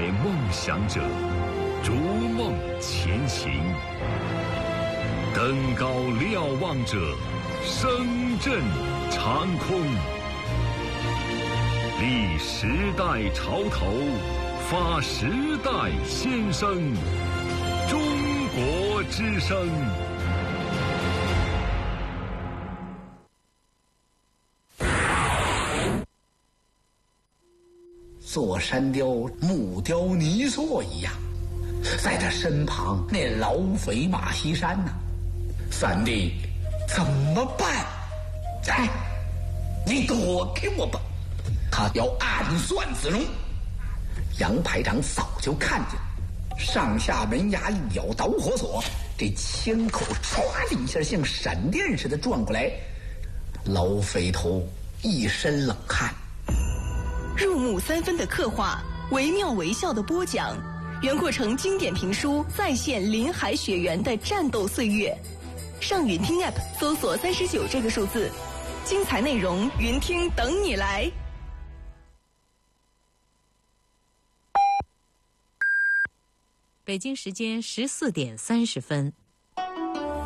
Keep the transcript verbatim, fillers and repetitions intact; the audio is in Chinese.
梦想者，逐梦前行；登高瞭望者，声震长空。立时代潮头，发时代先声。中国之声。 座山雕、木雕、泥塑一样，在他身旁那老匪马锡山呢、啊？三弟，怎么办？哎，你躲开我吧！他要暗算子龙。杨排长早就看见，上下门牙一咬导火索，这枪口唰的一下像闪电似的转过来，老匪头一身冷汗。 入木三分的刻画，惟妙惟肖的播讲，袁阔成经典评书再现林海雪原的战斗岁月。上云听 App 搜索三十九这个数字，精彩内容云听等你来。 北京时间十四点三十分。